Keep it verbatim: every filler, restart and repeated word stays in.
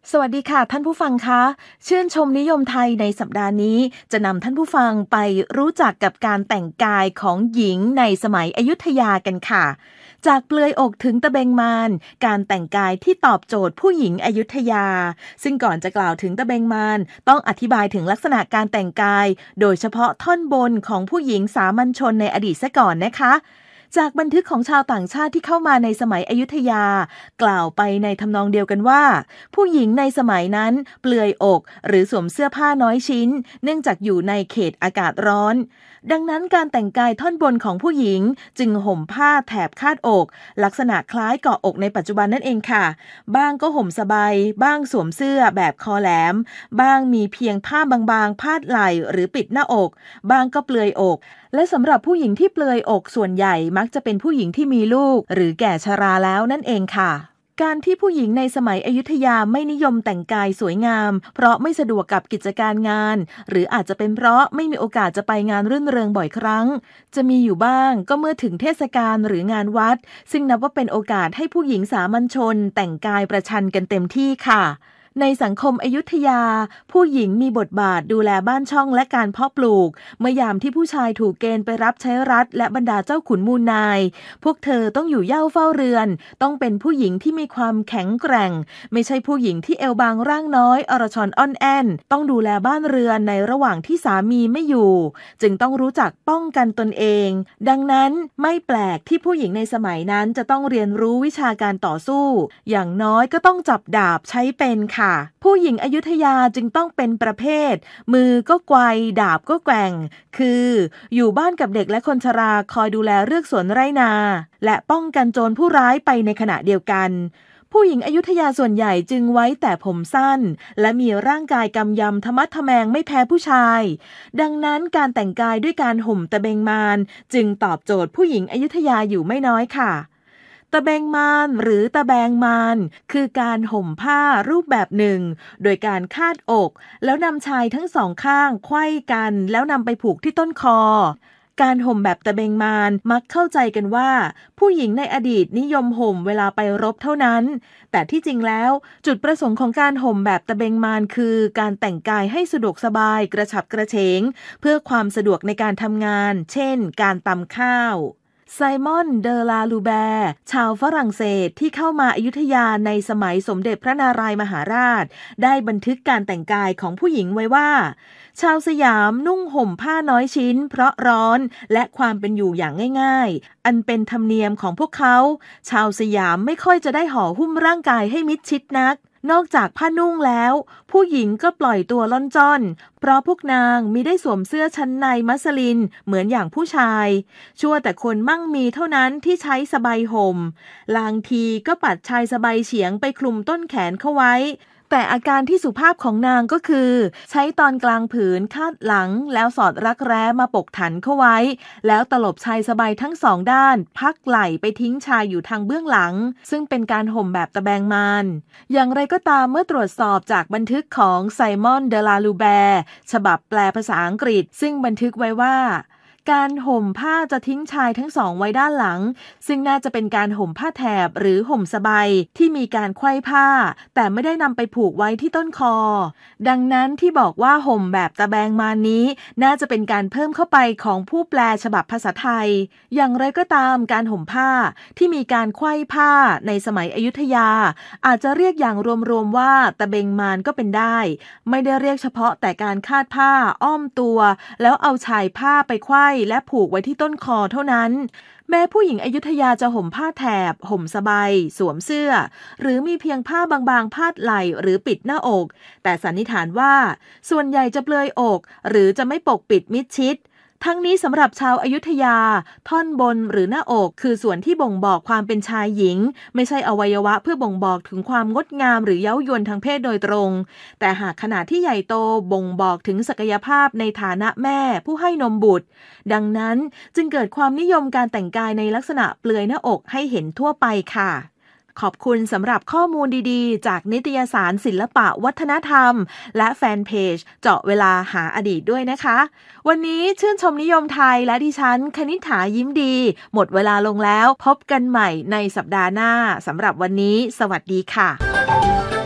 สวัสดีค่ะท่านผู้ฟังคะชื่นชมนิยมไทยในสัปดาห์นี้จะนำท่านผู้ฟังไปรู้จักกับการแต่งกายของหญิงในสมัยอยุธยากันค่ะจากเปลือยอกถึงตะเบงมารการแต่งกายที่ตอบโจทย์ผู้หญิงอยุธยาซึ่งก่อนจะกล่าวถึงตะเบงมารต้องอธิบายถึงลักษณะการแต่งกายโดยเฉพาะท่อนบนของผู้หญิงสามัญชนในอดีตซะก่อนนะคะจากบันทึกของชาวต่างชาติที่เข้ามาในสมัยอยุธยากล่าวไปในทำนองเดียวกันว่าผู้หญิงในสมัยนั้นเปลือยอกหรือสวมเสื้อผ้าน้อยชิ้นเนื่องจากอยู่ในเขตอากาศร้อนดังนั้นการแต่งกายท่อนบนของผู้หญิงจึงห่มผ้าแถบคาดอกลักษณะคล้ายเกาะอกในปัจจุบันนั่นเองค่ะบ้างก็ห่มสบายบ้างสวมเสื้อแบบคอแหลมบ้างมีเพียงผ้าบางๆพาดไหล่หรือปิดหน้าอกบ้างก็เปลือยอกและสำหรับผู้หญิงที่เปลือยอกส่วนใหญ่มักจะเป็นผู้หญิงที่มีลูกหรือแก่ชราแล้วนั่นเองค่ะการที่ผู้หญิงในสมัยอยุธยาไม่นิยมแต่งกายสวยงามเพราะไม่สะดวกกับกิจการงานหรืออาจจะเป็นเพราะไม่มีโอกาสจะไปงานรื่นเริงบ่อยครั้งจะมีอยู่บ้างก็เมื่อถึงเทศกาลหรืองานวัดซึ่งนับว่าเป็นโอกาสให้ผู้หญิงสามัญชนแต่งกายประชันกันเต็มที่ค่ะในสังคมอยุธยาผู้หญิงมีบทบาทดูแลบ้านช่องและการเพาะปลูกเมื่อยามที่ผู้ชายถูกเกณฑ์ไปรับใช้รัฐและบรรดาเจ้าขุนมูลนายพวกเธอต้องอยู่เย่าเฝ้าเรือนต้องเป็นผู้หญิงที่มีความแข็งแกร่งไม่ใช่ผู้หญิงที่เอวบางร่างน้อยอรชรอ่อนแอนต้องดูแลบ้านเรือนในระหว่างที่สามีไม่อยู่จึงต้องรู้จักป้องกันตนเองดังนั้นไม่แปลกที่ผู้หญิงในสมัยนั้นจะต้องเรียนรู้วิชาการต่อสู้อย่างน้อยก็ต้องจับดาบใช้เป็นค่ะผู้หญิงอยุธยาจึงต้องเป็นประเภทมือก็ไกวดาบก็แกว่งคืออยู่บ้านกับเด็กและคนชราคอยดูแลเรือกสวนไร่นาและป้องกันโจรผู้ร้ายไปในขณะเดียวกันผู้หญิงอยุธยาส่วนใหญ่จึงไว้แต่ผมสั้นและมีร่างกายกำยำทะมัดทะแมงไม่แพ้ผู้ชายดังนั้นการแต่งกายด้วยการห่มตะเบงมารจึงตอบโจทย์ผู้หญิงอยุธยาอยู่ไม่น้อยค่ะตะแบงมารหรือตะแบงมารคือการห่มผ้ารูปแบบหนึ่งโดยการคาดอกแล้วนำชายทั้งสองข้างไขว้กันแล้วนำไปผูกที่ต้นคอการห่มแบบตะเบงมารมักเข้าใจกันว่าผู้หญิงในอดีตนิยมห่มเวลาไปรบเท่านั้นแต่ที่จริงแล้วจุดประสงค์ของการห่มแบบตะเบงมารคือการแต่งกายให้สะดวกสบายกระฉับกระเฉงเพื่อความสะดวกในการทำงานเช่นการตำข้าวไซมอนเดอลาลูแบร์ชาวฝรั่งเศสที่เข้ามาอยุธยาในสมัยสมเด็จพระนารายมหาราชได้บันทึกการแต่งกายของผู้หญิงไว้ว่าชาวสยามนุ่งห่มผ้าน้อยชิ้นเพราะร้อนและความเป็นอยู่อย่างง่ายๆอันเป็นธรรมเนียมของพวกเขาชาวสยามไม่ค่อยจะได้ห่อหุ้มร่างกายให้มิดชิดนักนอกจากผ้านุ่งแล้วผู้หญิงก็ปล่อยตัวล่อนจ้อนเพราะพวกนางมิได้สวมเสื้อชั้นในมัสลินเหมือนอย่างผู้ชายชั่วแต่คนมั่งมีเท่านั้นที่ใช้สบายห่มลางทีก็ปัดชายสบายเฉียงไปคลุมต้นแขนเข้าไว้แต่อาการที่สุภาพของนางก็คือใช้ตอนกลางผืนคาดหลังแล้วสอดรักแร้มาปกถันเข้าไว้แล้วตลบชายสบายทั้งสองด้านพักไหล่ไปทิ้งชายอยู่ทางเบื้องหลังซึ่งเป็นการห่มแบบตะแบงมารอย่างไรก็ตามเมื่อตรวจสอบจากบันทึกของไซมอนเดลาลูแบร์ฉบับแปลภาษาอังกฤษซึ่งบันทึกไว้ว่าการห่มผ้าจะทิ้งชายทั้งสองไว้ด้านหลังซึ่งน่าจะเป็นการห่มผ้าแถบหรือห่มสบายที่มีการไขว้ผ้าแต่ไม่ได้นำไปผูกไว้ที่ต้นคอดังนั้นที่บอกว่าห่มแบบตะแบงมารนี้น่าจะเป็นการเพิ่มเข้าไปของผู้แปลฉบับภาษาไทยอย่างไรก็ตามการห่มผ้าที่มีการไขว้ผ้าในสมัยอยุธยาอาจจะเรียกอย่างรวมๆว่าตะเบงมารก็เป็นได้ไม่ได้เรียกเฉพาะแต่การคาดผ้าอ้อมตัวแล้วเอาชายผ้าไปไขว้และผูกไว้ที่ต้นคอเท่านั้นแม้ผู้หญิงอยุธยาจะห่มผ้าแถบห่มสบายสวมเสื้อหรือมีเพียงผ้าบางๆพาดไหล่หรือปิดหน้าอกแต่สันนิษฐานว่าส่วนใหญ่จะเปลือยอกหรือจะไม่ปกปิดมิดชิดทั้งนี้สำหรับชาวอยุธยาท่อนบนหรือหน้าอกคือส่วนที่บ่งบอกความเป็นชายหญิงไม่ใช่อวัยวะเพื่อบ่งบอกถึงความงดงามหรือเย้ายวนทางเพศโดยตรงแต่หากขนาดที่ใหญ่โตบ่งบอกถึงศักยภาพในฐานะแม่ผู้ให้นมบุตรดังนั้นจึงเกิดความนิยมการแต่งกายในลักษณะเปลือยหน้าอกให้เห็นทั่วไปค่ะขอบคุณสำหรับข้อมูลดีๆจากนิตยสารศิลปะวัฒนธรรมและแฟนเพจเจาะเวลาหาอดีตด้วยนะคะวันนี้ชื่นชมนิยมไทยและดิฉันคณิษฐายิ้มดีหมดเวลาลงแล้วพบกันใหม่ในสัปดาห์หน้าสำหรับวันนี้สวัสดีค่ะ